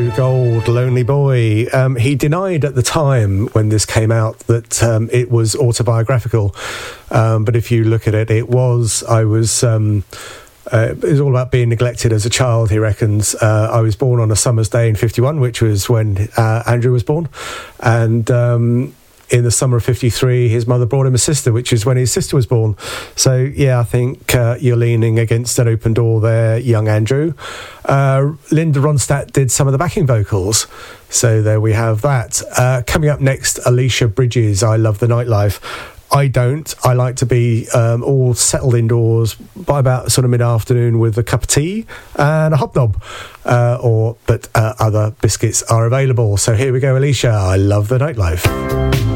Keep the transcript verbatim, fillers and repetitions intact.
Andrew Gold, Lonely Boy. Um, he denied at the time when this came out that um, it was autobiographical. Um, but if you look at it, it was. I was... Um, Uh, it was all about being neglected as a child, he reckons. Uh, I was born on a summer's day in fifty-one, which was when uh, Andrew was born. And um, in the summer of fifty-three, his mother brought him a sister, which is when his sister was born. So, yeah, I think uh, you're leaning against an open door there, young Andrew. Uh, Linda Ronstadt did some of the backing vocals. So there we have that. Uh, coming up next, Alicia Bridges, I Love the Nightlife. I don't. I like to be um, all settled indoors by about sort of mid-afternoon with a cup of tea and a hobnob. Uh, or, but uh, other biscuits are available. So here we go, Alicia. I love the nightlife.